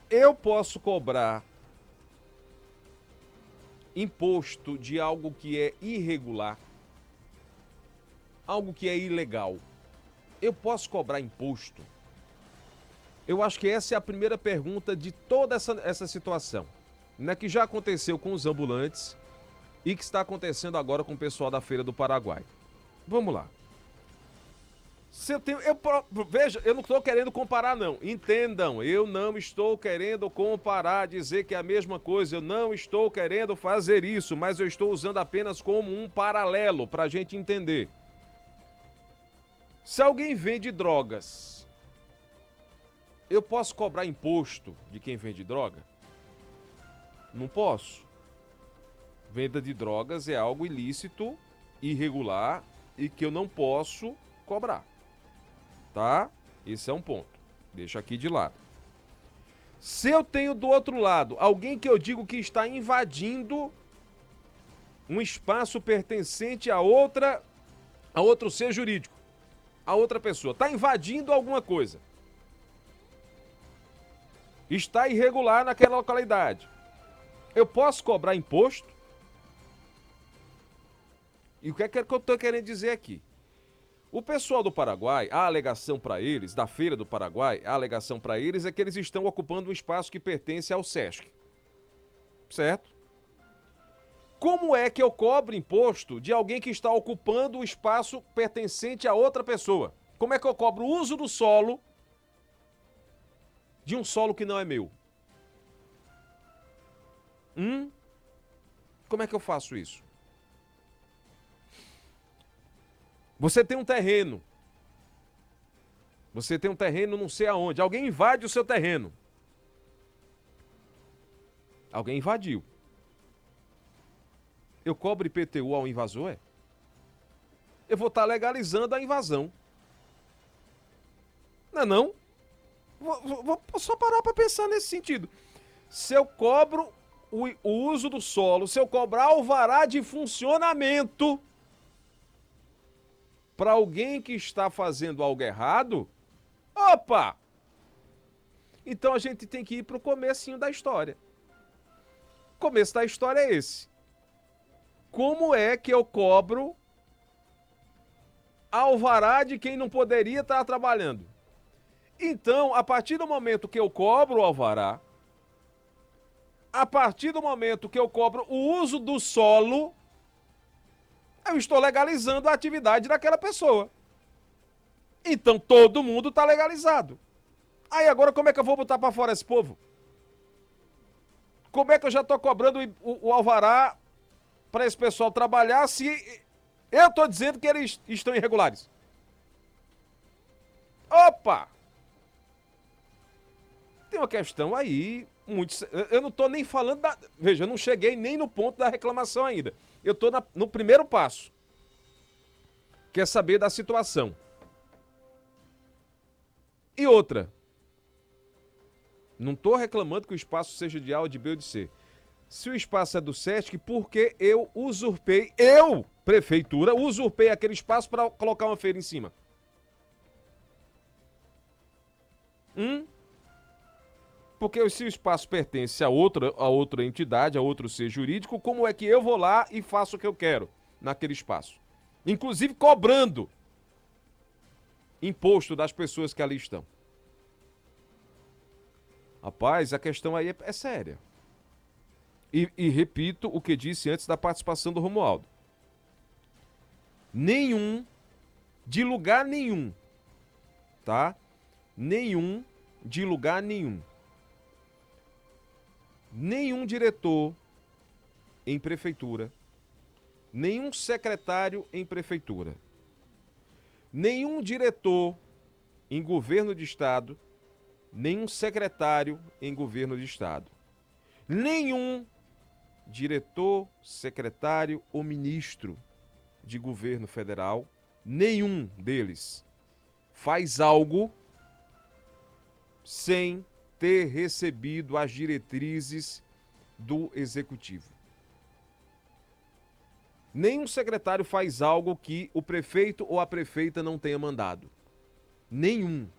Eu posso cobrar imposto de algo que é irregular, algo que é ilegal. Eu posso cobrar imposto? Eu acho que essa é a primeira pergunta de toda essa situação, né, que já aconteceu com os ambulantes e que está acontecendo agora com o pessoal da Feira do Paraguai. Vamos lá. Se eu tenho, veja, eu não estou querendo comparar, não. Entendam, eu não estou querendo comparar, dizer que é a mesma coisa. Eu não estou querendo fazer isso, mas eu estou usando apenas como um paralelo para a gente entender. Se alguém vende drogas, eu posso cobrar imposto de quem vende droga? Não posso. Venda de drogas é algo ilícito, irregular e que eu não posso cobrar. Tá? Esse é um ponto. Deixa aqui de lado. Se eu tenho do outro lado alguém que eu digo que está invadindo um espaço pertencente a outro ser jurídico, a outra pessoa, está invadindo alguma coisa, está irregular naquela localidade, eu posso cobrar imposto? E o que é que eu estou querendo dizer aqui? O pessoal do Paraguai, a alegação para eles, da Feira do Paraguai, a alegação para eles é que eles estão ocupando um espaço que pertence ao Sesc. Certo? Como é que eu cobro imposto de alguém que está ocupando o espaço pertencente a outra pessoa? Como é que eu cobro o uso do solo de um solo que não é meu? Como é que eu faço isso? Você tem um terreno. Você tem um terreno não sei aonde. Alguém invade o seu terreno. Alguém invadiu. Eu cobro IPTU ao invasor, é? Eu vou estar legalizando a invasão. Não é não? Vou só parar para pensar nesse sentido. Se eu cobro o uso do solo, se eu cobrar alvará de funcionamento para alguém que está fazendo algo errado, opa! Então a gente tem que ir para o comecinho da história. O começo da história é esse. Como é que eu cobro alvará de quem não poderia estar trabalhando? Então, a partir do momento que eu cobro o alvará, a partir do momento que eu cobro o uso do solo, eu estou legalizando a atividade daquela pessoa. Então todo mundo está legalizado. Aí agora como é que eu vou botar para fora esse povo? Como é que eu já estou cobrando o alvará para esse pessoal trabalhar se eu estou dizendo que eles estão irregulares? Opa! Tem uma questão aí muito. Eu não estou nem falando da. Veja, eu não cheguei nem no ponto da reclamação ainda. Eu estou no primeiro passo. Quer saber da situação. E outra. Não estou reclamando que o espaço seja de A ou de B ou de C. Se o espaço é do Sesc, por que eu usurpei, prefeitura, usurpei aquele espaço para colocar uma feira em cima? Porque se o espaço pertence a outra entidade, a outro ser jurídico, como é que eu vou lá e faço o que eu quero naquele espaço? Inclusive cobrando imposto das pessoas que ali estão. Rapaz, a questão aí é séria. E repito o que disse antes da participação do Romualdo. Nenhum, de lugar nenhum, tá? Nenhum, de lugar nenhum. Nenhum diretor em prefeitura, nenhum secretário em prefeitura, nenhum diretor em governo de estado, nenhum secretário em governo de estado, nenhum diretor, secretário ou ministro de governo federal, nenhum deles faz algo sem ter recebido as diretrizes do executivo. Nenhum secretário faz algo que o prefeito ou a prefeita não tenha mandado. Nenhum.